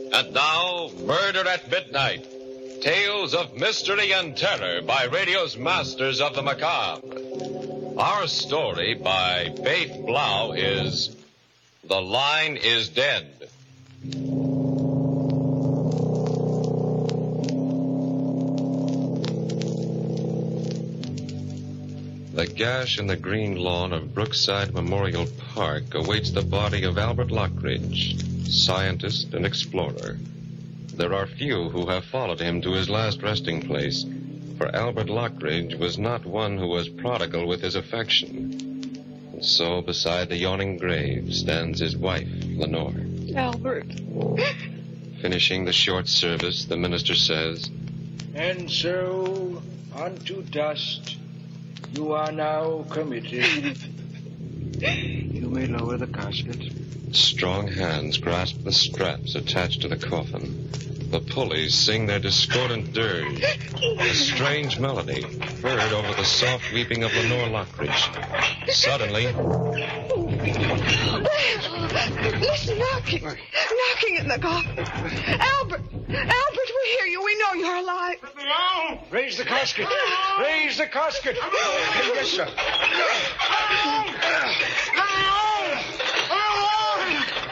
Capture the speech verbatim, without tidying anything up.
And now, Murder at Midnight. Tales of mystery and terror by radio's masters of the macabre. Our story by Faith Blau is The Line is Dead. The gash in the green lawn of Brookside Memorial Park awaits the body of Albert Lockridge, scientist and explorer. There are few who have followed him to his last resting place, for Albert Lockridge was not one who was prodigal with his affection. And so beside the yawning grave stands his wife, Lenore. Albert. Finishing the short service, the minister says, "And so, unto dust you are now committed." You may lower the casket. Strong hands grasp the straps attached to the coffin. The pulleys sing their discordant dirge, a strange melody heard over the soft weeping of Lenore Lockridge. Suddenly... Listen, knocking. Knocking at the coffin. Albert! Albert, we hear you. We know you're alive. Raise the casket. Raise the casket. Yes, sir.